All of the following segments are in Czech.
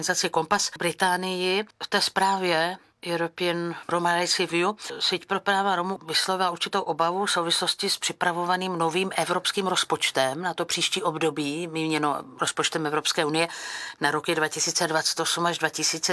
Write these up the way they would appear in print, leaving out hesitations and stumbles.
organizaci Kompas Británii. V té zprávě European Roma Rights Review síť pro práva Romů vyslovila určitou obavu v souvislosti s připravovaným novým evropským rozpočtem na to příští období, míněno rozpočtem Evropské unie na roky 2028 až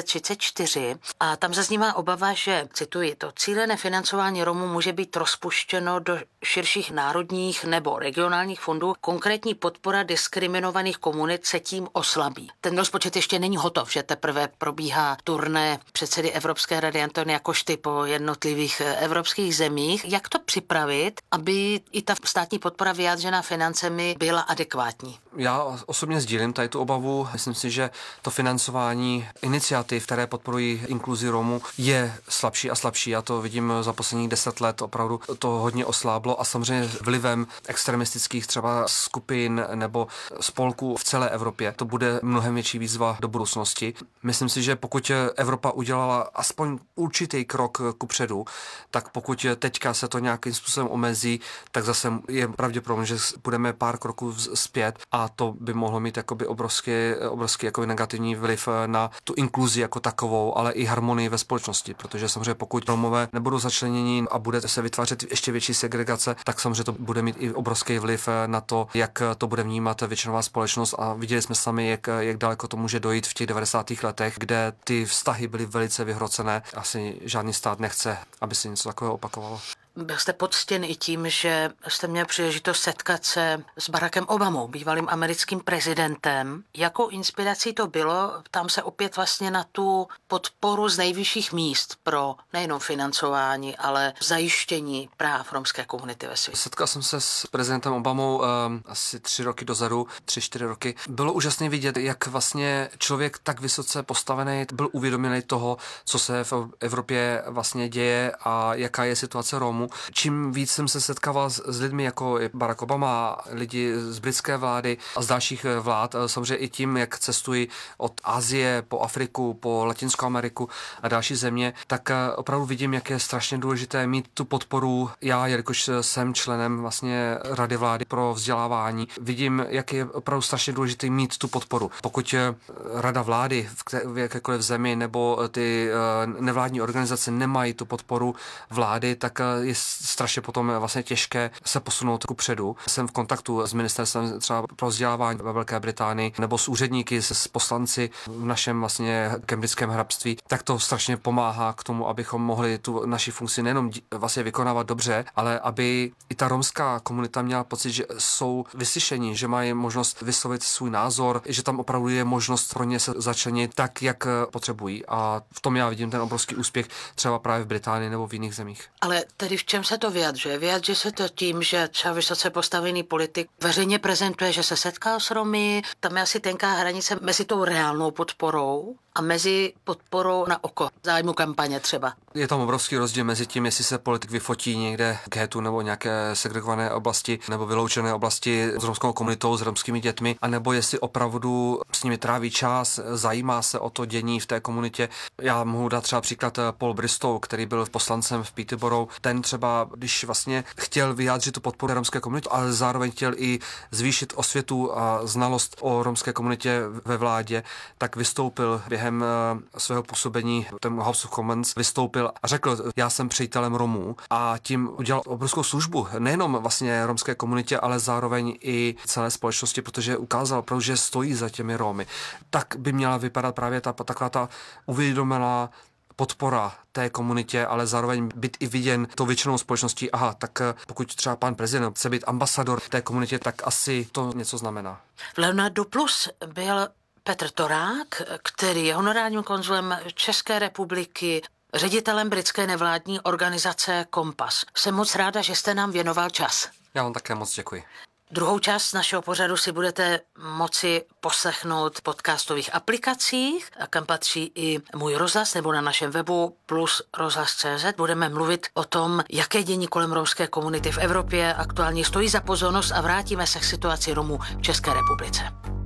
2034. A tam zaznívá obava, že, cituji, to cílené financování Romů může být rozpuštěno do širších národních nebo regionálních fondů. Konkrétní podpora diskriminovaných komunit se tím oslabí. Ten rozpočet ještě není hotov, že teprve probíhá turné předsedy Evropské rady Antonia Košty po jednotlivých evropských zemích. Jak to připravit, aby i ta státní podpora vyjádřená financemi byla adekvátní? Já osobně sdílím tady tu obavu. Myslím si, že to financování iniciativ, které podporují inkluzi Romů, je slabší a slabší. Já to vidím za posledních 10 let. Opravdu to hodně osláblo a samozřejmě vlivem extremistických třeba skupin nebo spolků v celé Evropě. To bude mnohem větší výzva do budoucnosti. Myslím si, že pokud Evropa udělala aspoň určitý krok kupředu, tak pokud teďka se to nějakým způsobem omezí, tak zase je pravděpodobné, že budeme pár kroků zpět a to by mohlo mít jakoby obrovský jakoby negativní vliv na tu inkluzi jako takovou, ale i harmonii ve společnosti, protože samozřejmě pokud Romové nebudou začleněni a bude se vytvářet ještě větší segregace, tak samozřejmě to bude mít i obrovský vliv na to, jak to bude vnímat většinová společnost a viděli jsme sami, jak daleko to může dojít v těch 90. letech, kde ty vztahy byly velice vyhrocené. Asi žádný stát nechce, aby se něco takového opakovalo. Byl jste poctěn i tím, že jste měl příležitost setkat se s Barackem Obamou, bývalým americkým prezidentem. Jakou inspirací to bylo? Tam se opět vlastně na tu podporu z nejvyšších míst pro nejenom financování, ale zajištění práv romské komunity ve světě. Setkal jsem se s prezidentem Obamou asi 3 roky dozadu, 3-4 roky. Bylo úžasné vidět, jak vlastně člověk tak vysoce postavený byl uvědoměný toho, co se v Evropě vlastně děje a jaká je situace Romů. Čím víc jsem se setkával s lidmi jako Barack Obama, lidi z britské vlády a z dalších vlád, samozřejmě i tím, jak cestují od Asie po Afriku, po Latinskou Ameriku a další země, tak opravdu vidím, jak je strašně důležité mít tu podporu. Já, jelikož jsem členem vlastně Rady vlády pro vzdělávání, vidím, jak je opravdu strašně důležité mít tu podporu. Pokud Rada vlády v jakékoliv zemi nebo ty nevládní organizace nemají tu podporu vlády, tak je strašně potom vlastně těžké se posunout kupředu. Jsem v kontaktu s ministerstvem třeba pro vzdělávání ve Velké Británii nebo s úředníky, s poslanci v našem vlastně cambridgeském hrabství, tak to strašně pomáhá k tomu, abychom mohli tu naši funkci nejenom vlastně vykonávat dobře, ale aby i ta romská komunita měla pocit, že jsou vyslyšeni, že mají možnost vyslovit svůj názor, že tam opravdu je možnost pro ně se začlenit tak, jak potřebují. A v tom já vidím ten obrovský úspěch třeba právě v Británii nebo v jiných zemích. Ale tedy v čem se to vyjadřuje? Vyjadřuje se to tím, že třeba vysoce postavený politik veřejně prezentuje, že se setkal s Romy, tam je asi tenká hranice mezi tou reálnou podporou a mezi podporou na oko, zájmu kampaně třeba. Je tam obrovský rozdíl mezi tím, jestli se politik vyfotí někde v ghettu nebo nějaké segregované oblasti nebo vyloučené oblasti s romskou komunitou, s romskými dětmi, anebo jestli opravdu s nimi tráví čas, zajímá se o to dění v té komunitě. Já mohu dát třeba příklad Paul Bristow, který byl poslancem v Peterborough. Ten třeba, když vlastně chtěl vyjádřit tu podporu romské komunitě, ale zároveň chtěl i zvýšit osvětu a znalost o romské komunitě ve vládě, tak vystoupil během svého působení v tom House of Commons, vystoupil a řekl, já jsem přítelem Romů a tím udělal obrovskou službu nejenom vlastně romské komunitě, ale zároveň i celé společnosti, protože ukázal, že stojí za těmi Romy. Tak by měla vypadat právě taková ta uvědomená podpora té komunitě, ale zároveň být i viděn tou většinou společností. Aha, tak pokud třeba pan prezident chce být ambasador té komunitě, tak asi to něco znamená. V Leonardo Plus byl Petr Torák, který je honorárním konzulem České republiky, ředitelem britské nevládní organizace Kompas. Jsem moc ráda, že jste nám věnoval čas. Já vám také moc děkuji. Druhou část našeho pořadu si budete moci poslechnout v podcastových aplikacích, kam patří i Můj rozhlas, nebo na našem webu plus rozhlas.cz. Budeme mluvit o tom, jaké dění kolem romské komunity v Evropě aktuálně stojí za pozornost a vrátíme se k situaci Romů v České republice.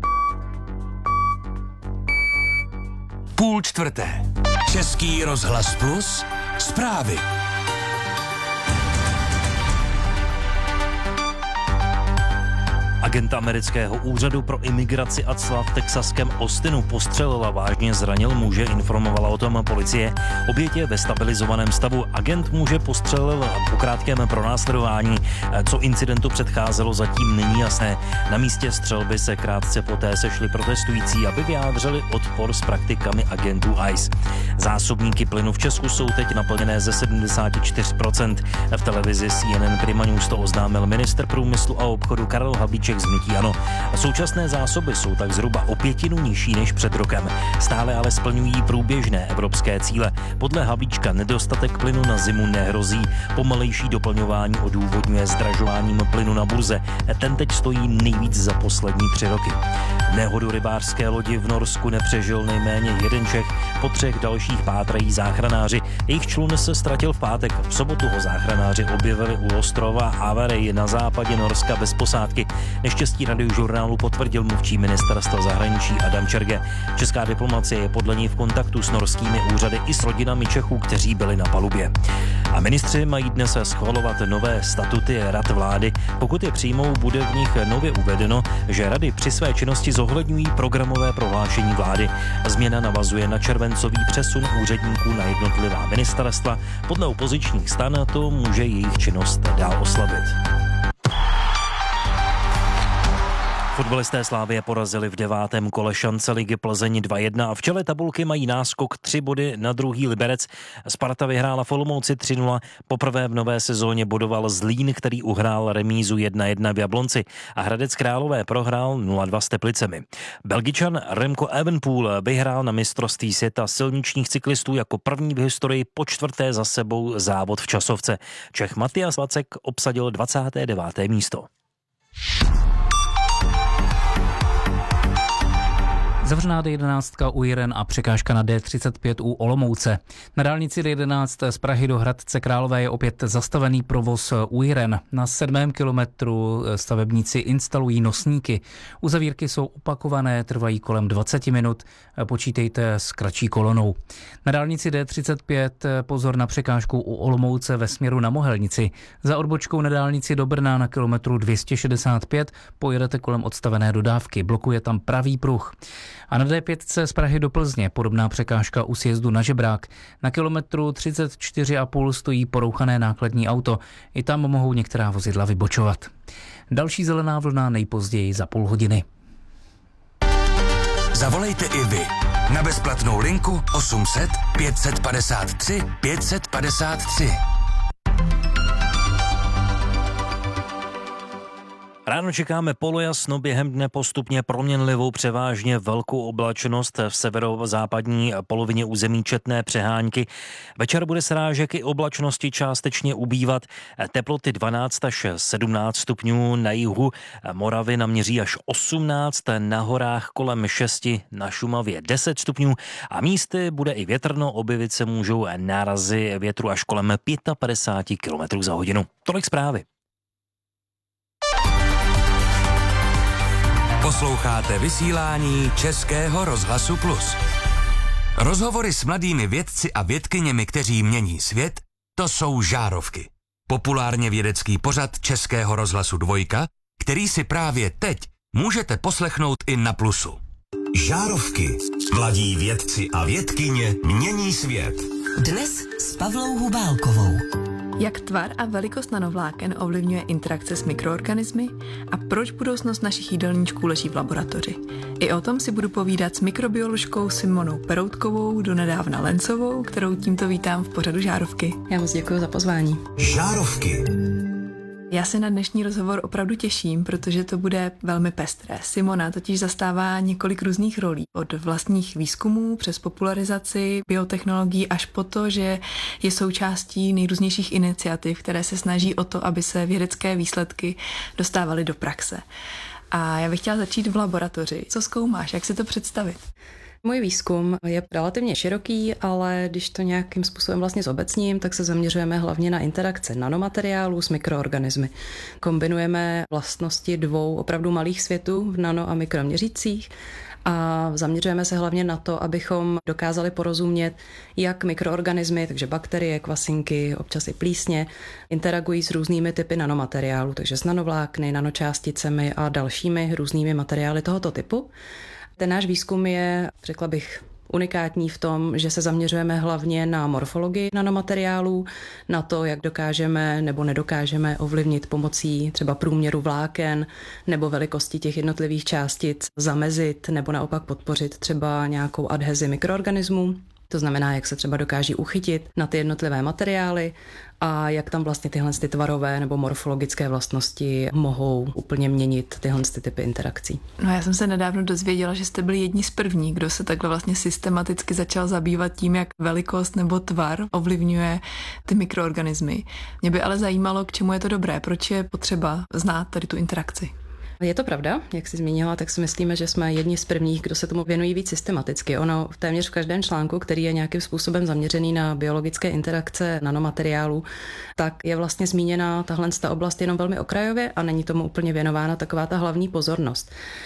3:30. Český rozhlas Plus, zprávy. A Agent amerického úřadu pro imigraci a cla v texaském Austinu postřelil a vážně zranil muže, informovala o tom policie. Oběť je ve stabilizovaném stavu. Agent muže postřelil po krátkém pronásledování. Co incidentu předcházelo, zatím není jasné. Na místě střelby se krátce poté sešli protestující, aby vyjádřili odpor s praktikami agentů ICE. Zásobníky plynu v Česku jsou teď naplněné ze 74%. V televizi CNN Prima News to oznámil ministr průmyslu a obchodu Karel Havlíček z hnutí ANO. Současné zásoby jsou tak zhruba o 1/5 nižší než před rokem. Stále ale splňují průběžné evropské cíle. Podle Havlíčka nedostatek plynu na zimu nehrozí. Pomalejší doplňování odůvodňuje zdražováním plynu na burze. Ten teď stojí nejvíc za poslední 3 roky. Nehodu rybářské lodi v Norsku nepřežil nejméně jeden Čech. Po 3 dalších pátrají záchranáři. Jejich člun se ztratil v pátek. V sobotu ho záchranáři objevili u ostrova Averey na západě Norska bez posádky. Neštěstí Radiožurnálu potvrdil mluvčí ministerstva zahraničí Adam Čerge. Česká diplomacie je podle něj v kontaktu s norskými úřady i s rodinami Čechů, kteří byli na palubě. A ministři mají dnes schvalovat nové statuty rad vlády. Pokud je přijmou, bude v nich nově uvedeno, že rady při své činnosti zohledňují programové prohlášení vlády. Změna navazuje na červencový přesun úředníků na jednotlivá ministerstva. Podle opozičních stran to může jejich činnost dál oslabit. Fotbalisté Slavie porazili v 9. kole šance ligy Plzeň 2-1 a v čele tabulky mají náskok 3 body na druhý Liberec. Sparta vyhrála v Olomouci 3-0. Poprvé v nové sezóně bodoval Zlín, který uhrál remízu 1-1 v Jablonci a Hradec Králové prohrál 0-2 s Teplicemi. Belgičan Remco Evenepoel vyhrál na mistrovství světa silničních cyklistů jako první v historii po 4. za sebou závod v časovce. Čech Matias Vacek obsadil 29. místo. Zavřená D11 u Jiren a překážka na D35 u Olomouce. Na dálnici D11 z Prahy do Hradce Králové je opět zastavený provoz u Jiren. Na 7. kilometru stavebníci instalují nosníky. Uzavírky jsou opakované, trvají kolem 20 minut, počítejte s kratší kolonou. Na dálnici D35 pozor na překážku u Olomouce ve směru na Mohelnici. Za odbočkou na dálnici do Brna na kilometru 265 pojedete kolem odstavené dodávky, blokuje tam pravý pruh. A na D5 z Prahy do Plzně podobná překážka u sjezdu na Žebrák. Na kilometru 34,5 stojí porouchané nákladní auto. I tam mohou některá vozidla vybočovat. Další zelená vlna nejpozději za půl hodiny. Zavolejte i vy na bezplatnou linku 800 553 553. Ráno čekáme polojasno, během dne postupně proměnlivou převážně velkou oblačnost, v severozápadní polovině území četné přehánky. Večer bude srážek i oblačnosti částečně ubývat, teploty 12 až 17 stupňů na jihu, Moravy naměří až 18, na horách kolem 6, na Šumavě 10 stupňů a místy bude i větrno, objevit se můžou nárazy větru až kolem 55 km za hodinu. Tolik zprávy. Posloucháte vysílání Českého rozhlasu Plus. Rozhovory s mladými vědci a vědkyněmi, kteří mění svět, to jsou Žárovky. Populárně vědecký pořad Českého rozhlasu 2, který si právě teď můžete poslechnout i na Plusu. Žárovky. Mladí vědci a vědkyně mění svět. Dnes s Pavlou Hubálkovou. Jak tvar a velikost nanovláken ovlivňuje interakce s mikroorganismy a proč budoucnost našich jídelníčků leží v laboratoři. I o tom si budu povídat s mikrobioložkou Simonou Peroutkovou, donedávna Lencovou, kterou tímto vítám v pořadu Žárovky. Já moc děkuji za pozvání. Žárovky. Já se na dnešní rozhovor opravdu těším, protože to bude velmi pestré. Simona totiž zastává několik různých rolí. Od vlastních výzkumů přes popularizaci biotechnologií až po to, že je součástí nejrůznějších iniciativ, které se snaží o to, aby se vědecké výsledky dostávaly do praxe. A já bych chtěla začít v laboratoři. Co zkoumáš? Jak si to představit? Můj výzkum je relativně široký, ale když to nějakým způsobem vlastně zobecním, tak se zaměřujeme hlavně na interakce nanomateriálů s mikroorganismy. Kombinujeme vlastnosti 2 opravdu malých světů v nano- a mikroměřících A zaměřujeme se hlavně na to, abychom dokázali porozumět, jak mikroorganismy, takže bakterie, kvasinky, občas i plísně, interagují s různými typy nanomateriálů, takže s nanovlákny, nanočásticemi a dalšími různými materiály tohoto typu. Ten náš výzkum je, řekla bych, unikátní v tom, že se zaměřujeme hlavně na morfologii nanomateriálů, na to, jak dokážeme nebo nedokážeme ovlivnit pomocí třeba průměru vláken nebo velikosti těch jednotlivých částic zamezit nebo naopak podpořit třeba nějakou adhezi mikroorganismů. To znamená, jak se třeba dokáží uchytit na ty jednotlivé materiály a jak tam vlastně tyhle tvarové nebo morfologické vlastnosti mohou úplně měnit tyhle typy interakcí. No já jsem se nedávno dozvěděla, že jste byli jedni z prvních, kdo se takhle vlastně systematicky začal zabývat tím, jak velikost nebo tvar ovlivňuje ty mikroorganismy. Mě by ale zajímalo, k čemu je to dobré, proč je potřeba znát tady tu interakci. Je to pravda, jak jsi zmínila, tak si myslíme, že jsme jedni z prvních, kdo se tomu věnují víc systematicky. Ono téměř v každém článku, který je nějakým způsobem zaměřený na biologické interakce nanomateriálů, tak je vlastně zmíněna tahle oblast jenom velmi okrajově a není tomu úplně věnována taková ta hlavní pozornost.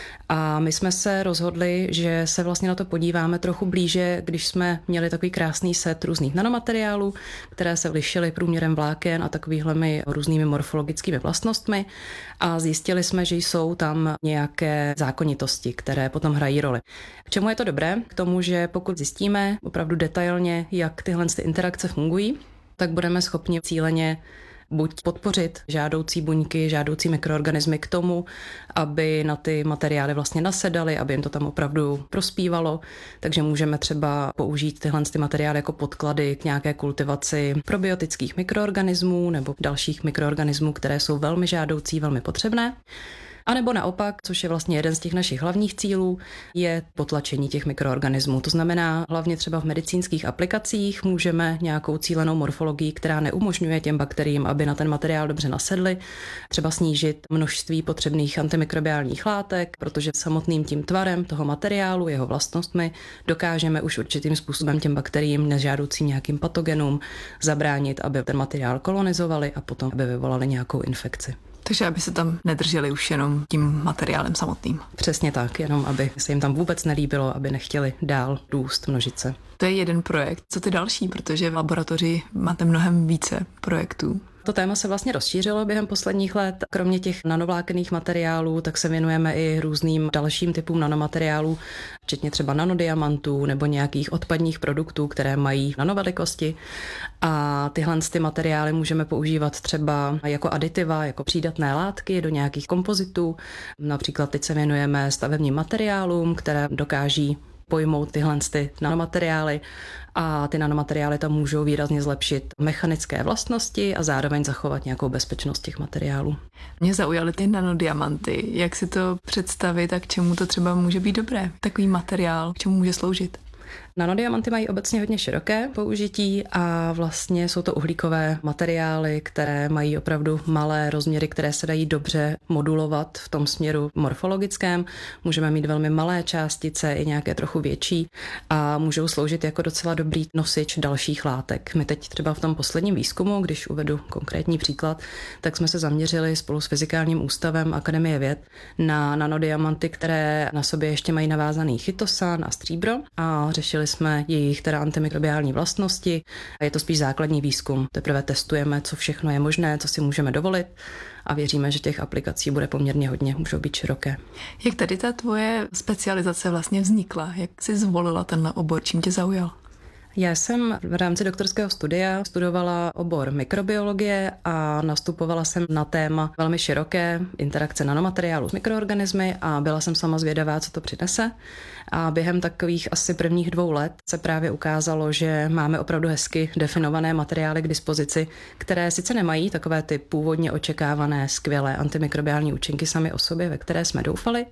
A my jsme se rozhodli, že se vlastně na to podíváme trochu blíže, když jsme měli takový krásný set různých nanomateriálů, které se lišily průměrem vláken a takovými různými morfologickými vlastnostmi a zjistili jsme, že jsou tam nějaké zákonitosti, které potom hrají roli. K čemu je to dobré? K tomu, že pokud zjistíme opravdu detailně, jak tyhle interakce fungují, tak budeme schopni cíleně buď podpořit žádoucí buňky, žádoucí mikroorganismy k tomu, aby na ty materiály vlastně nasedaly, aby jim to tam opravdu prospívalo. Takže můžeme třeba použít tyhle materiály jako podklady k nějaké kultivaci probiotických mikroorganismů nebo dalších mikroorganismů, které jsou velmi žádoucí, velmi potřebné. A nebo naopak, což je vlastně jeden z těch našich hlavních cílů, je potlačení těch mikroorganismů. To znamená, hlavně třeba v medicínských aplikacích můžeme nějakou cílenou morfologii, která neumožňuje těm bakteriím, aby na ten materiál dobře nasedly, třeba snížit množství potřebných antimikrobiálních látek, protože samotným tím tvarem toho materiálu, jeho vlastnostmi, dokážeme už určitým způsobem těm bakteriím, nežádoucím nějakým patogenům, zabránit, aby ten materiál kolonizovali a potom aby vyvolali nějakou infekci. Takže aby se tam nedrželi už jenom tím materiálem samotným. Přesně tak, jenom aby se jim tam vůbec nelíbilo, aby nechtěli dál růst, množit se. To je jeden projekt. Co ty další, protože v laboratoři máte mnohem více projektů. To téma se vlastně rozšířilo během posledních let. Kromě těch nanovlákenných materiálů, tak se věnujeme i různým dalším typům nanomateriálů, včetně třeba nanodiamantů nebo nějakých odpadních produktů, které mají nanovelikosti. A tyhle materiály můžeme používat třeba jako aditiva, jako přídatné látky do nějakých kompozitů. Například teď se věnujeme stavebním materiálům, které dokáží pojmout tyhle nanomateriály a ty nanomateriály tam můžou výrazně zlepšit mechanické vlastnosti a zároveň zachovat nějakou bezpečnost těch materiálů. Mě zaujaly ty nanodiamanty. Jak si to představit a k čemu to třeba může být dobré? Takový materiál, k čemu může sloužit? Nanodiamanty mají obecně hodně široké použití a vlastně jsou to uhlíkové materiály, které mají opravdu malé rozměry, které se dají dobře modulovat v tom směru morfologickém. Můžeme mít velmi malé částice i nějaké trochu větší a můžou sloužit jako docela dobrý nosič dalších látek. My teď třeba v tom posledním výzkumu, když uvedu konkrétní příklad, tak jsme se zaměřili spolu s Fyzikálním ústavem Akademie věd na nanodiamanty, které na sobě ještě mají navázaný chytosan a stříbro a řešili jsme jejich teda antimikrobiální vlastnosti. Je to spíš základní výzkum. Teprve testujeme, co všechno je možné, co si můžeme dovolit a věříme, že těch aplikací bude poměrně hodně, můžou být široké. Jak tady ta tvoje specializace vlastně vznikla? Jak jsi zvolila tenhle obor? Čím tě zaujal? Já jsem v rámci doktorského studia studovala obor mikrobiologie a nastupovala jsem na téma velmi široké interakce nanomateriálu s mikroorganismy a byla jsem sama zvědavá, co to přinese. A během takových asi prvních 2 let se právě ukázalo, že máme opravdu hezky definované materiály k dispozici, které sice nemají takové ty původně očekávané skvělé antimikrobiální účinky sami o sobě, ve které jsme doufali,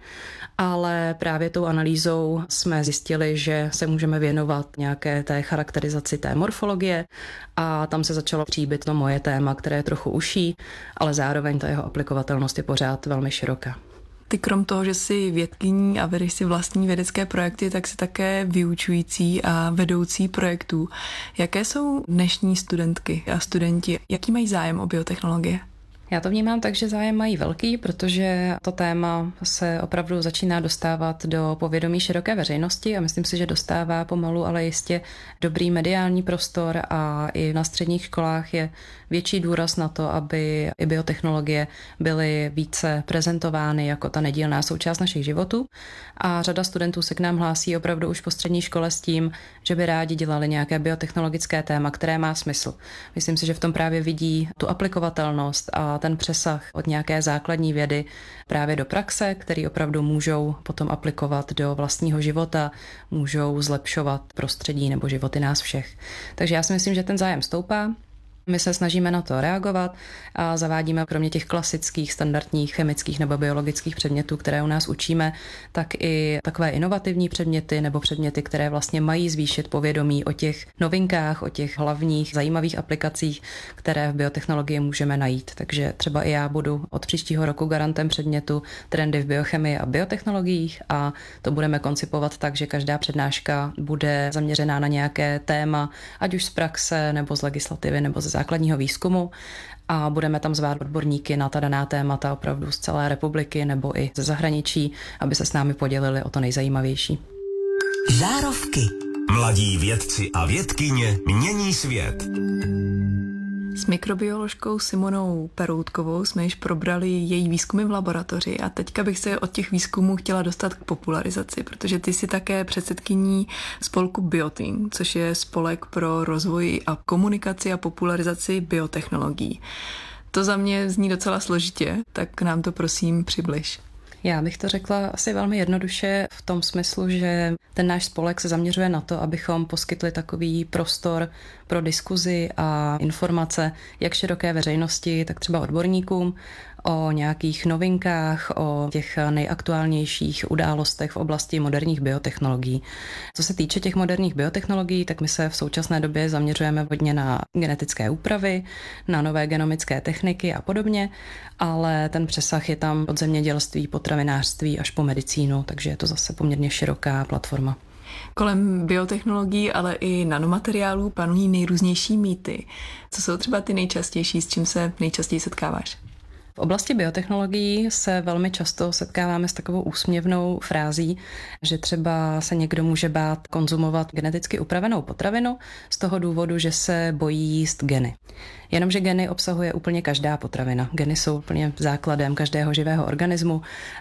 ale právě tou analýzou jsme zjistili, že se můžeme věnovat nějaké té charakterizaci té morfologie a tam se začalo příbit to moje téma, které je trochu užší, ale zároveň ta jeho aplikovatelnost je pořád velmi široká. Ty krom toho, že jsi vědkyní a vedeš si vlastní vědecké projekty, tak jsi také vyučující a vedoucí projektů. Jaké jsou dnešní studentky a studenti? Jaký mají zájem o biotechnologie? Já to vnímám tak, že zájem mají velký, protože to téma se opravdu začíná dostávat do povědomí široké veřejnosti a myslím si, že dostává pomalu, ale jistě dobrý mediální prostor a i na středních školách je větší důraz na to, aby i biotechnologie byly více prezentovány jako ta nedílná součást našich životů. A řada studentů se k nám hlásí opravdu už po střední škole s tím, že by rádi dělali nějaké biotechnologické téma, které má smysl. Myslím si, že v tom právě vidí tu aplikovatelnost a ten přesah od nějaké základní vědy právě do praxe, který opravdu můžou potom aplikovat do vlastního života, můžou zlepšovat prostředí nebo životy nás všech. Takže já si myslím, že ten zájem stoupá. My se snažíme na to reagovat a zavádíme kromě těch klasických, standardních chemických nebo biologických předmětů, které u nás učíme, tak i takové inovativní předměty nebo předměty, které vlastně mají zvýšit povědomí o těch novinkách, o těch hlavních zajímavých aplikacích, které v biotechnologii můžeme najít. Takže třeba i já budu od příštího roku garantem předmětu trendy v biochemii a biotechnologiích a to budeme koncipovat tak, že každá přednáška bude zaměřená na nějaké téma, ať už z praxe nebo z legislativy nebo ze základního výzkumu a budeme tam zvát odborníky na ta daná témata opravdu z celé republiky nebo i ze zahraničí, aby se s námi podělili o to nejzajímavější. Žárovky. Mladí vědci a vědkyně mění svět. S mikrobioložkou Simonou Peroutkovou jsme již probrali její výzkumy v laboratoři a teďka bych se od těch výzkumů chtěla dostat k popularizaci, protože ty jsi také předsedkyní spolku Biothing, což je spolek pro rozvoj a komunikaci a popularizaci biotechnologií. To za mě zní docela složitě, tak nám to prosím přibliž. Já bych to řekla asi velmi jednoduše v tom smyslu, že ten náš spolek se zaměřuje na to, abychom poskytli takový prostor pro diskuzi a informace jak široké veřejnosti, tak třeba odborníkům o nějakých novinkách, o těch nejaktuálnějších událostech v oblasti moderních biotechnologií. Co se týče těch moderních biotechnologií, tak my se v současné době zaměřujeme hodně na genetické úpravy, na nové genomické techniky a podobně, ale ten přesah je tam od zemědělství, potravinářství až po medicínu, takže je to zase poměrně široká platforma. Kolem biotechnologií, ale i nanomateriálů panují nejrůznější mýty. Co jsou třeba ty nejčastější, s čím se nejčastěji setkáváš? V oblasti biotechnologií se velmi často setkáváme s takovou úsměvnou frází, že třeba se někdo může bát konzumovat geneticky upravenou potravinu z toho důvodu, že se bojí jíst geny. Jenomže geny obsahuje úplně každá potravina. Geny jsou úplně základem každého živého organismu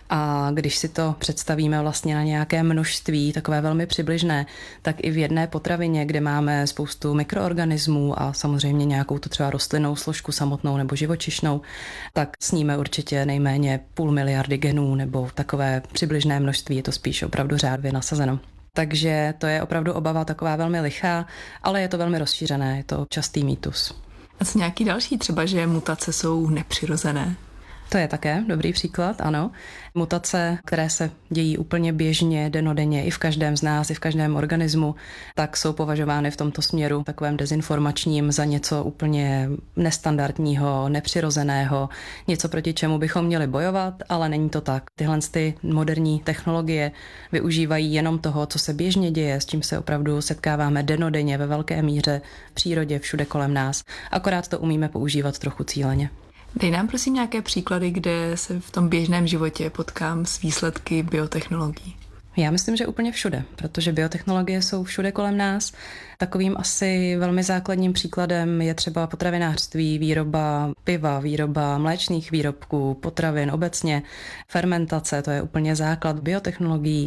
a když si to představíme vlastně na nějaké množství, takové velmi přibližné, tak i v jedné potravině, kde máme spoustu mikroorganismů a samozřejmě nějakou tu třeba rostlinnou složku samotnou nebo živočišnou, tak sníme určitě nejméně 500 miliardy genů nebo takové přibližné množství, je to spíš opravdu řádově nasazeno. Takže to je opravdu obava taková velmi lichá, ale je to velmi rozšířené, je to častý mýtus. A co nějaký další, třeba že mutace jsou nepřirozené? To je také dobrý příklad, ano. Mutace, které se dějí úplně běžně, dennodenně i v každém z nás, i v každém organismu, tak jsou považovány v tomto směru takovém dezinformačním za něco úplně nestandardního, nepřirozeného, něco proti čemu bychom měli bojovat, ale není to tak. Tyhle ty moderní technologie využívají jenom toho, co se běžně děje, s čím se opravdu setkáváme dennodenně ve velké míře v přírodě, všude kolem nás. Akorát to umíme používat trochu cíleně. Dej nám prosím nějaké příklady, kde se v tom běžném životě potkám s výsledky biotechnologií. Já myslím, že úplně všude, protože biotechnologie jsou všude kolem nás. Takovým asi velmi základním příkladem je třeba potravinářství, výroba piva, výroba mléčných výrobků, potravin obecně, fermentace, to je úplně základ biotechnologií.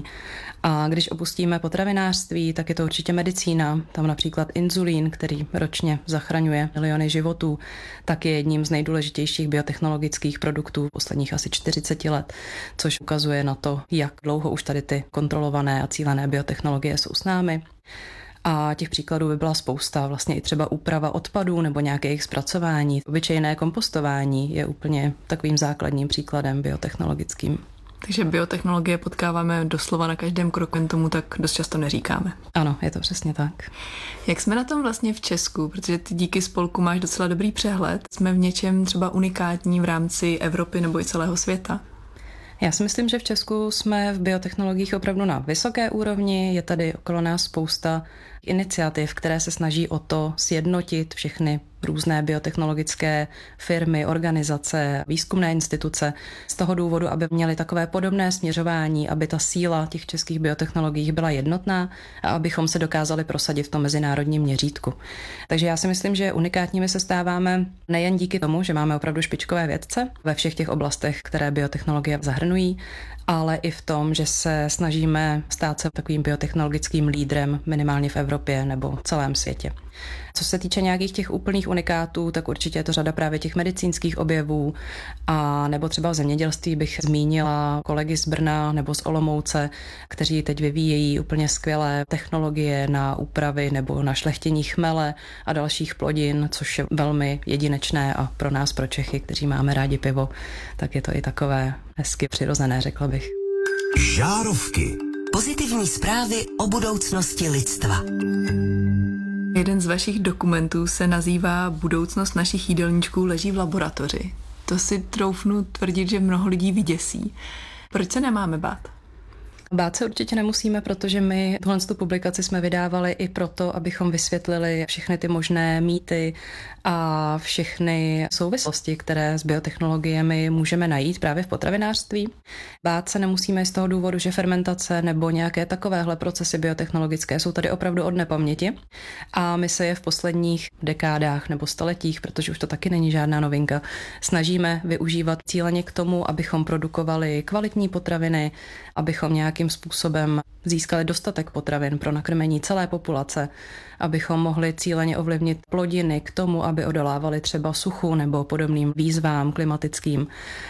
A když opustíme potravinářství, tak je to určitě medicína. Tam například inzulín, který ročně zachraňuje miliony životů, tak je jedním z nejdůležitějších biotechnologických produktů posledních asi 40 let, což ukazuje na to, jak dlouho už tady ty kontrolované a cílené biotechnologie jsou s námi. A těch příkladů by byla spousta, vlastně i třeba úprava odpadů nebo nějaké jejich zpracování. Obyčejné kompostování je úplně takovým základním příkladem biotechnologickým. Takže biotechnologie potkáváme doslova na každém kroku, jen tomu tak dost často neříkáme. Ano, je to přesně tak. Jak jsme na tom vlastně v Česku? Protože ty díky spolku máš docela dobrý přehled. Jsme v něčem třeba unikátní v rámci Evropy nebo i celého světa? Já si myslím, že v Česku jsme v biotechnologiích opravdu na vysoké úrovni. Je tady okolo nás spousta iniciativ, které se snaží o to sjednotit všechny různé biotechnologické firmy, organizace, výzkumné instituce z toho důvodu, aby měly takové podobné směřování, aby ta síla těch českých biotechnologií byla jednotná a abychom se dokázali prosadit v tom mezinárodním měřítku. Takže já si myslím, že unikátními se stáváme nejen díky tomu, že máme opravdu špičkové vědce ve všech těch oblastech, které biotechnologie zahrnují, ale i v tom, že se snažíme stát se takovým biotechnologickým lídrem minimálně v Evropě nebo celém světě. Co se týče nějakých těch úplných unikátů, tak určitě je to řada právě těch medicínských objevů a nebo třeba v zemědělství bych zmínila kolegy z Brna nebo z Olomouce, kteří teď vyvíjejí úplně skvělé technologie na úpravy nebo na šlechtění chmele a dalších plodin, což je velmi jedinečné a pro nás, pro Čechy, kteří máme rádi pivo, tak je to i takové hezky přirozené, řekla bych. Žárovky. Pozitivní zprávy o budoucnosti lidstva. Jeden z vašich dokumentů se nazývá Budoucnost našich jídelníčků leží v laboratoři. To si troufnu tvrdit, že mnoho lidí vyděsí. Proč se nemáme bát? Bát se určitě nemusíme, protože my tuhle publikaci jsme vydávali i proto, abychom vysvětlili všechny ty možné mýty a všechny souvislosti, které s biotechnologiemi můžeme najít právě v potravinářství. Bát se nemusíme z toho důvodu, že fermentace nebo nějaké takovéhle procesy biotechnologické jsou tady opravdu od nepaměti a my se je v posledních dekádách nebo stoletích, protože už to taky není žádná novinka, snažíme využívat cíleně k tomu, abychom produkovali kvalitní potraviny, abychom nějakým způsobem získali dostatek potravin pro nakrmení celé populace, abychom mohli cíleně ovlivnit plodiny k tomu, aby odolávaly třeba suchu nebo podobným výzvám klimatickým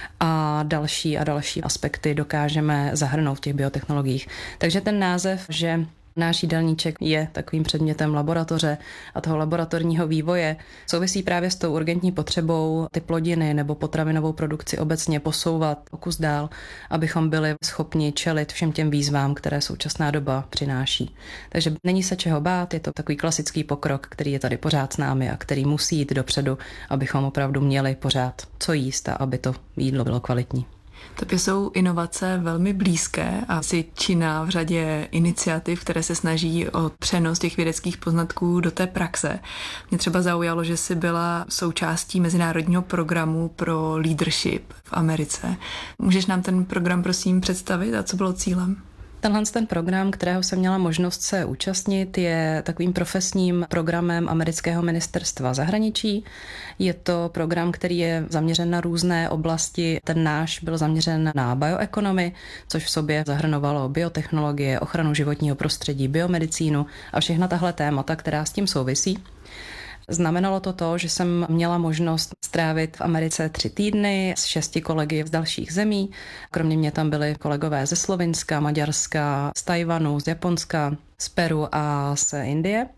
a další aspekty dokážeme zahrnout v těch biotechnologiích. Takže ten název, že náš jídelníček je takovým předmětem laboratoře a toho laboratorního vývoje, souvisí právě s tou urgentní potřebou ty plodiny nebo potravinovou produkci obecně posouvat o kus dál, abychom byli schopni čelit všem těm výzvám, které současná doba přináší. Takže není se čeho bát, je to takový klasický pokrok, který je tady pořád s námi a který musí jít dopředu, abychom opravdu měli pořád co jíst a aby to jídlo bylo kvalitní. Tobě jsou inovace velmi blízké a jsi činná v řadě iniciativ, které se snaží o přenos těch vědeckých poznatků do té praxe. Mě třeba zaujalo, že jsi byla součástí mezinárodního programu pro leadership v Americe. Můžeš nám ten program prosím představit a co bylo cílem? Ten program, kterého jsem měla možnost se účastnit, je takovým profesním programem amerického ministerstva zahraničí. Je to program, který je zaměřen na různé oblasti. Ten náš byl zaměřen na bioekonomii, což v sobě zahrnovalo biotechnologie, ochranu životního prostředí, biomedicínu a všechna tahle témata, která s tím souvisí. Znamenalo to, že jsem měla možnost strávit v Americe 3 týdny s 6 kolegy z dalších zemí. Kromě mě tam byli kolegové ze Slovinska, Maďarska, z Tajvanu, z Japonska, z Peru a z Indie.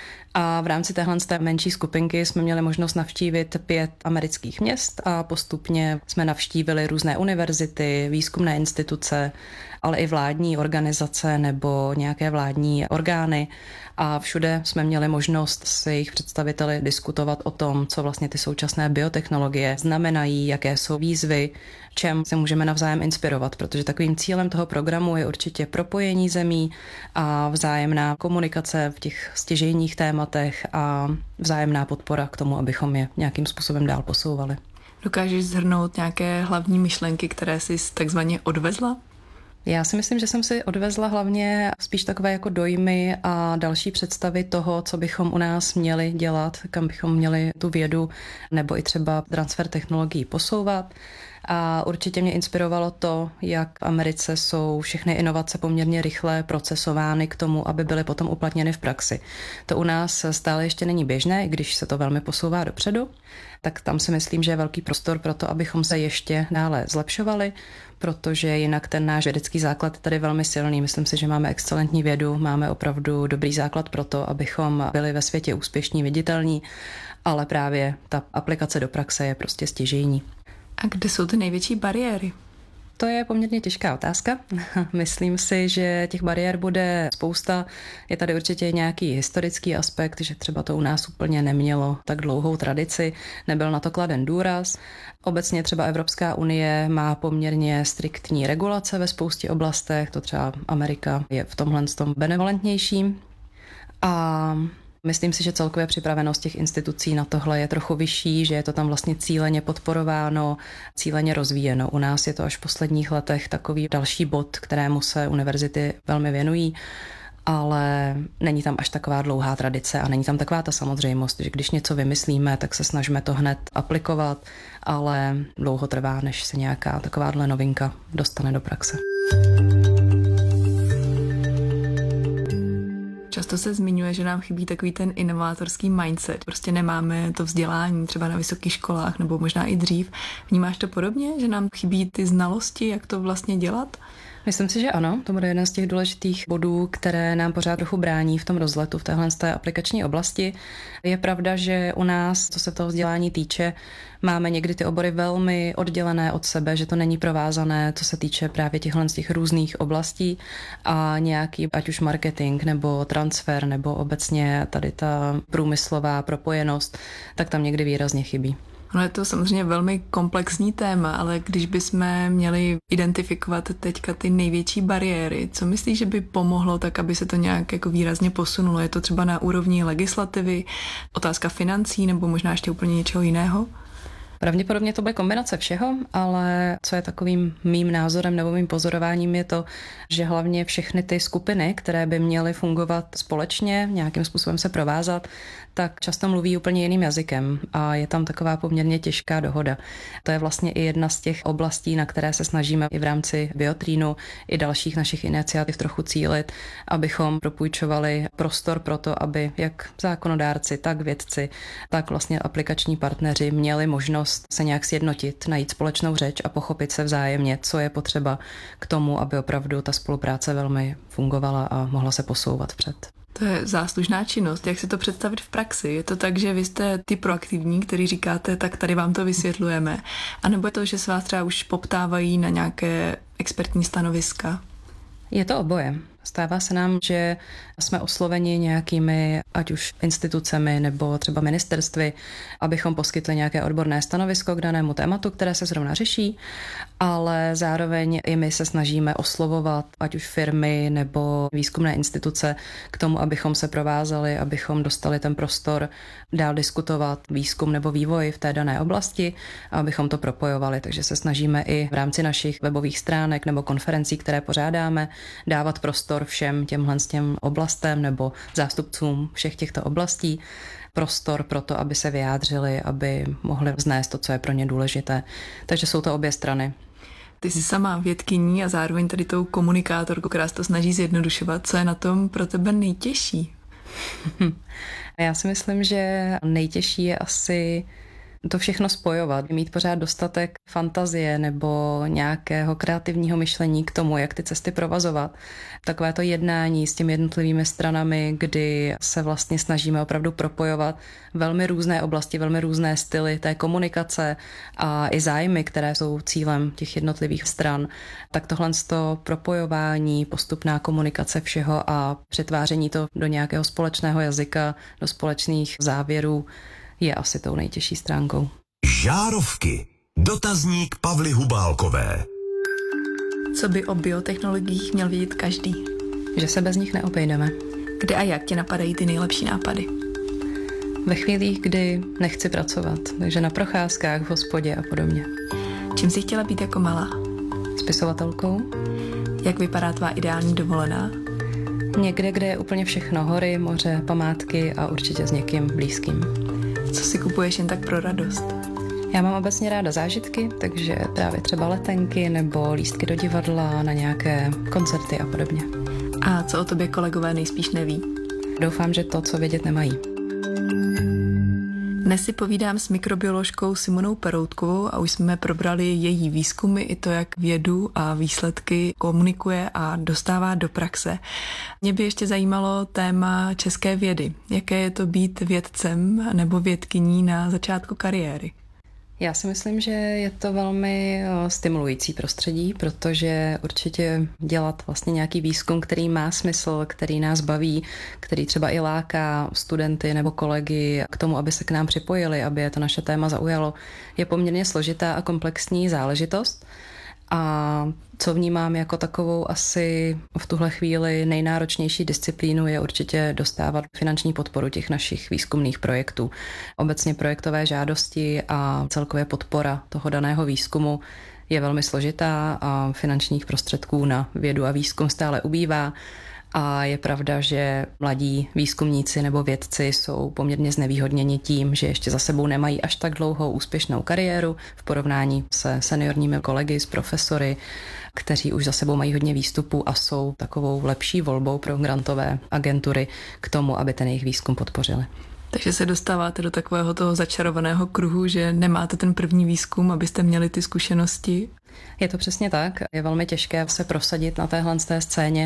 A v rámci téhle menší skupinky jsme měli možnost navštívit 5 amerických měst a postupně jsme navštívili různé univerzity, výzkumné instituce, ale i vládní organizace nebo nějaké vládní orgány. A všude jsme měli možnost s jejich představiteli diskutovat o tom, co vlastně ty současné biotechnologie znamenají, jaké jsou výzvy, čem se můžeme navzájem inspirovat, protože takovým cílem toho programu je určitě propojení zemí a vzájemná komunikace v těch stěžejních tématech a vzájemná podpora k tomu, abychom je nějakým způsobem dál posouvali. Dokážeš shrnout nějaké hlavní myšlenky, které jsi takzvaně odvezla? Já si myslím, že jsem si odvezla hlavně spíš takové jako dojmy a další představy toho, co bychom u nás měli dělat, kam bychom měli tu vědu nebo i třeba transfer technologií posouvat. A určitě mě inspirovalo to, jak v Americe jsou všechny inovace poměrně rychle procesovány k tomu, aby byly potom uplatněny v praxi. To u nás stále ještě není běžné, i když se to velmi posouvá dopředu, tak tam si myslím, že je velký prostor pro to, abychom se ještě dále zlepšovali, protože jinak ten náš vědecký základ je tady velmi silný. Myslím si, že máme excelentní vědu, máme opravdu dobrý základ pro to, abychom byli ve světě úspěšní, viditelní, ale právě ta aplikace do praxe je prostě stěžejní. A kde jsou ty největší bariéry? To je poměrně těžká otázka. Myslím si, že těch bariér bude spousta. Je tady určitě nějaký historický aspekt, že třeba to u nás úplně nemělo tak dlouhou tradici, nebyl na to kladen důraz. Obecně třeba Evropská unie má poměrně striktní regulace ve spoustě oblastech, to třeba Amerika je v tomhle benevolentnější. A myslím si, že celkově připravenost těch institucí na tohle je trochu vyšší, že je to tam vlastně cíleně podporováno, cíleně rozvíjeno. U nás je to až v posledních letech takový další bod, kterému se univerzity velmi věnují, ale není tam až taková dlouhá tradice a není tam taková ta samozřejmost, že když něco vymyslíme, tak se snažíme to hned aplikovat, ale dlouho trvá, než se nějaká takováhle novinka dostane do praxe. Často se zmiňuje, že nám chybí takový ten inovátorský mindset. Prostě nemáme to vzdělání třeba na vysokých školách nebo možná i dřív. Vnímáš to podobně, že nám chybí ty znalosti, jak to vlastně dělat? Myslím si, že ano, to bude jeden z těch důležitých bodů, které nám pořád trochu brání v tom rozletu v téhle aplikační oblasti. Je pravda, že u nás, co se toho vzdělání týče, máme někdy ty obory velmi oddělené od sebe, že to není provázané, co se týče právě těchhle z těch různých oblastí a nějaký, ať už marketing nebo transfer nebo obecně tady ta průmyslová propojenost, tak tam někdy výrazně chybí. No je to samozřejmě velmi komplexní téma, ale když bychom měli identifikovat teďka ty největší bariéry, co myslíš, že by pomohlo tak, aby se to nějak jako výrazně posunulo? Je to třeba na úrovni legislativy, otázka financí nebo možná ještě úplně něčeho jiného? Pravděpodobně to bude kombinace všeho, ale co je takovým mým názorem nebo mým pozorováním je to, že hlavně všechny ty skupiny, které by měly fungovat společně, nějakým způsobem se provázat, tak často mluví úplně jiným jazykem a je tam taková poměrně těžká dohoda. To je vlastně i jedna z těch oblastí, na které se snažíme i v rámci Biotrínu i dalších našich iniciativ trochu cílit, abychom propůjčovali prostor pro to, aby jak zákonodárci, tak vědci, tak vlastně aplikační partneři měli možnost se nějak sjednotit, najít společnou řeč a pochopit se vzájemně, co je potřeba k tomu, aby opravdu ta spolupráce velmi fungovala a mohla se posouvat vpřed. To je záslužná činnost. Jak si to představit v praxi? Je to tak, že vy jste ty proaktivní, který říkáte, tak tady vám to vysvětlujeme? A nebo je to, že se vás třeba už poptávají na nějaké expertní stanoviska? Je to oboje. Stává se nám, že jsme osloveni nějakými, ať už institucemi nebo třeba ministerstvy, abychom poskytli nějaké odborné stanovisko k danému tématu, které se zrovna řeší, ale zároveň i my se snažíme oslovovat, ať už firmy nebo výzkumné instituce k tomu, abychom se provázali, abychom dostali ten prostor dál diskutovat výzkum nebo vývoj v té dané oblasti a abychom to propojovali. Takže se snažíme i v rámci našich webových stránek nebo konferencí, které pořádáme, dávat prostor všem těm oblastem nebo zástupcům všech těchto oblastí prostor pro to, aby se vyjádřili, aby mohli vznést to, co je pro ně důležité. Takže jsou to obě strany. Ty jsi sama vědkyní a zároveň tady tou komunikátorkou, která se to snaží zjednodušovat. Co je na tom pro tebe nejtěžší? Já si myslím, že nejtěžší je asi to všechno spojovat, mít pořád dostatek fantazie nebo nějakého kreativního myšlení k tomu, jak ty cesty provazovat. Takové to jednání s těmi jednotlivými stranami, kdy se vlastně snažíme opravdu propojovat velmi různé oblasti, velmi různé styly té komunikace a i zájmy, které jsou cílem těch jednotlivých stran. Tak tohle propojování, postupná komunikace všeho a přetváření to do nějakého společného jazyka, do společných závěrů je asi tou nejtěžší stránkou. Žárovky. Dotazník Pavly Hubálkové. Co by o biotechnologiích měl vědět každý? Že se bez nich neobejdeme. Kde a jak tě napadají ty nejlepší nápady? Ve chvílích, kdy nechci pracovat, takže na procházkách v hospodě a podobně. Čím jsi chtěla být jako malá? Spisovatelkou. Jak vypadá tvá ideální dovolená? Někde, kde je úplně všechno, hory, moře, památky a určitě s někým blízkým. Co si kupuješ jen tak pro radost? Já mám obecně ráda zážitky, takže právě třeba letenky nebo lístky do divadla, na nějaké koncerty a podobně. A co o tobě kolegové nejspíš neví? Doufám, že to, co vědět nemají. Dnes si povídám s mikrobioložkou Simonou Peroutkovou a už jsme probrali její výzkumy i to, jak vědu a výsledky komunikuje a dostává do praxe. Mě by ještě zajímalo téma české vědy. Jaké je to být vědcem nebo vědkyní na začátku kariéry? Já si myslím, že je to velmi stimulující prostředí, protože určitě dělat vlastně nějaký výzkum, který má smysl, který nás baví, který třeba i láká studenty nebo kolegy k tomu, aby se k nám připojili, aby je to naše téma zaujalo, je poměrně složitá a komplexní záležitost. A co vnímám jako takovou asi v tuhle chvíli nejnáročnější disciplínu je určitě dostávat finanční podporu těch našich výzkumných projektů. Obecně projektové žádosti a celkově podpora toho daného výzkumu je velmi složitá a finančních prostředků na vědu a výzkum stále ubývá. A je pravda, že mladí výzkumníci nebo vědci jsou poměrně znevýhodněni tím, že ještě za sebou nemají až tak dlouhou úspěšnou kariéru v porovnání se seniorními kolegy, s profesory, kteří už za sebou mají hodně výstupů a jsou takovou lepší volbou pro grantové agentury k tomu, aby ten jejich výzkum podpořili. Takže se dostáváte do takového toho začarovaného kruhu, že nemáte ten první výzkum, abyste měli ty zkušenosti. Je to přesně tak. Je velmi těžké se prosadit na téhle scéně,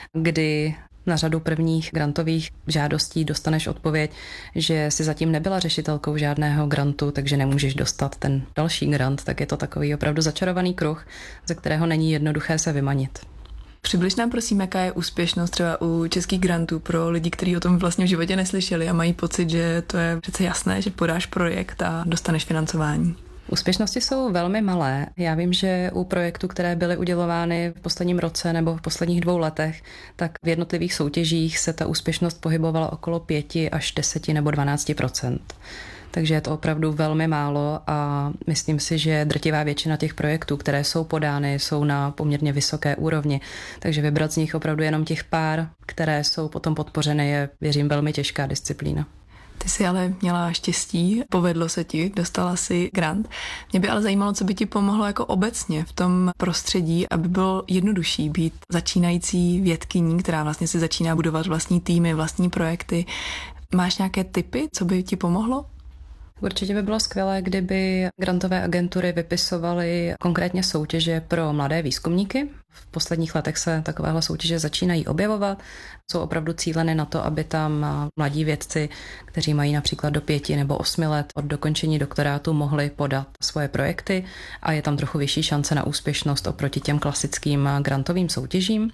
kdy na řadu prvních grantových žádostí dostaneš odpověď, že si zatím nebyla řešitelkou žádného grantu, takže nemůžeš dostat ten další grant. Tak je to takový opravdu začarovaný kruh, ze kterého není jednoduché se vymanit. Přibliž nám prosím, jaká je úspěšnost třeba u českých grantů pro lidi, kteří o tom vlastně v životě neslyšeli a mají pocit, že to je přece jasné, že podáš projekt a dostaneš financování. Úspěšnosti jsou velmi malé. Já vím, že u projektů, které byly udělovány v posledním roce nebo v posledních 2 letech, tak v jednotlivých soutěžích se ta úspěšnost pohybovala okolo 5 až 10 nebo 12%. Takže je to opravdu velmi málo a myslím si, že drtivá většina těch projektů, které jsou podány, jsou na poměrně vysoké úrovni. Takže vybrat z nich opravdu jenom těch pár, které jsou potom podpořeny, je, věřím, velmi těžká disciplína. Ty jsi ale měla štěstí, povedlo se ti, dostala si grant. Mě by ale zajímalo, co by ti pomohlo jako obecně v tom prostředí, aby bylo jednodušší být začínající vědkyní, která vlastně si začíná budovat vlastní týmy, vlastní projekty. Máš nějaké tipy, co by ti pomohlo? Určitě by bylo skvělé, kdyby grantové agentury vypisovaly konkrétně soutěže pro mladé výzkumníky. V posledních letech se takovéhle soutěže začínají objevovat. Jsou opravdu cíleny na to, aby tam mladí vědci, kteří mají například do 5 nebo 8 let od dokončení doktorátu, mohli podat svoje projekty a je tam trochu vyšší šance na úspěšnost oproti těm klasickým grantovým soutěžím.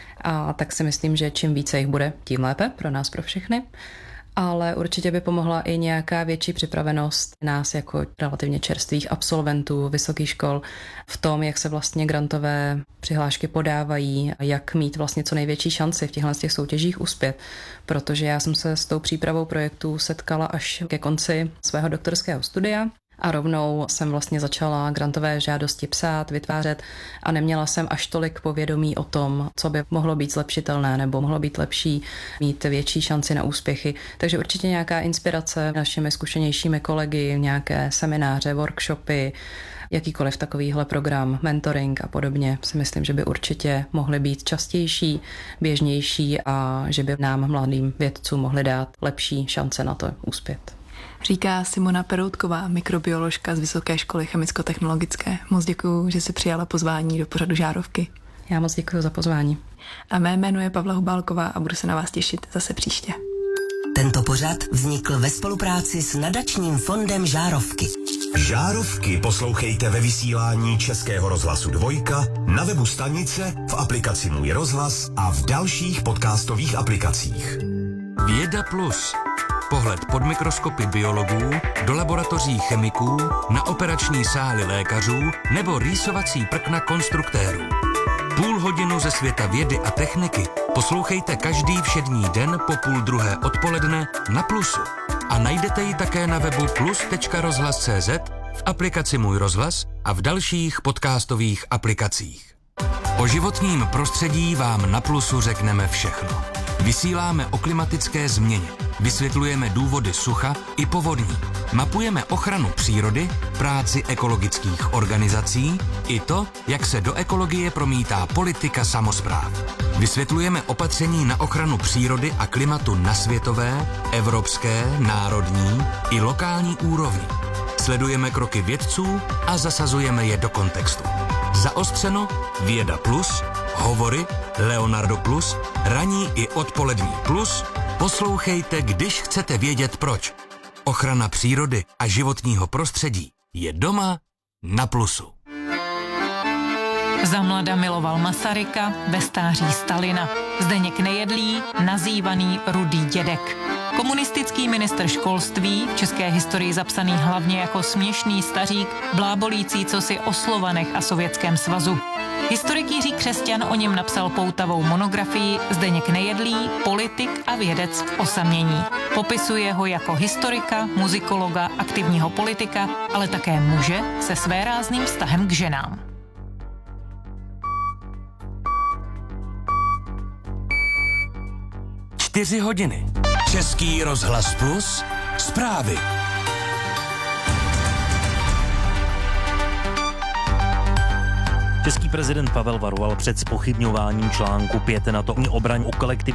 A tak si myslím, že čím více jich bude, tím lépe pro nás, pro všechny. Ale určitě by pomohla i nějaká větší připravenost nás jako relativně čerstvých absolventů vysokých škol v tom, jak se vlastně grantové přihlášky podávají, jak mít vlastně co největší šanci v těch soutěžích uspět. Protože já jsem se s tou přípravou projektů setkala až ke konci svého doktorského studia. A rovnou jsem vlastně začala grantové žádosti psát, vytvářet a neměla jsem až tolik povědomí o tom, co by mohlo být zlepšitelné nebo mohlo být lepší, mít větší šanci na úspěchy. Takže určitě nějaká inspirace našimi zkušenějšími kolegy, nějaké semináře, workshopy, jakýkoliv takovýhle program, mentoring a podobně si myslím, že by určitě mohly být častější, běžnější a že by nám mladým vědcům mohly dát lepší šance na to uspět. Říká Simona Peroutková, mikrobioložka z Vysoké školy chemicko-technologické. Moc děkuju, že jsi přijala pozvání do pořadu Žárovky. Já moc děkuju za pozvání. A mé jméno je Pavla Hubálková a budu se na vás těšit zase příště. Tento pořad vznikl ve spolupráci s nadačním fondem Žárovky. Žárovky poslouchejte ve vysílání Českého rozhlasu 2, na webu stanice, v aplikaci Můj rozhlas a v dalších podcastových aplikacích. Věda plus. Pohled pod mikroskopy biologů, do laboratoří chemiků, na operační sály lékařů nebo rýsovací prkna konstruktérů. Půl hodinu ze světa vědy a techniky poslouchejte každý všední den po 12:30 odpoledne na Plusu. A najdete ji také na webu plus.rozhlas.cz, v aplikaci Můj rozhlas a v dalších podcastových aplikacích. O životním prostředí vám na Plusu řekneme všechno. Vysíláme o klimatické změně, vysvětlujeme důvody sucha i povodní, mapujeme ochranu přírody, práci ekologických organizací i to, jak se do ekologie promítá politika samospráv. Vysvětlujeme opatření na ochranu přírody a klimatu na světové, evropské, národní i lokální úrovni. Sledujeme kroky vědců a zasazujeme je do kontextu. Zaostřeno, Věda plus, hovory, Leonardo plus, ranní i odpolední plus. Poslouchejte, když chcete vědět proč. Ochrana přírody a životního prostředí je doma na Plusu. Za mlada miloval Masaryka, ve stáří Stalina. Zdeněk Nejedlý, nazývaný Rudý dědek. Komunistický ministr školství, v české historii zapsaný hlavně jako směšný stařík, blábolící cosi o Slovanech a Sovětském svazu. Historik Jiří Křesťan o něm napsal poutavou monografii Zdeněk Nejedlý, politik a vědec v osamění. Popisuje ho jako historika, muzikologa, aktivního politika, ale také muže se svérázným vztahem k ženám. Čtyři hodiny. Český rozhlas Plus. Zprávy. Český prezident Pavel varoval před zpochybňováním článku 5 NATO o obraně o kolektivní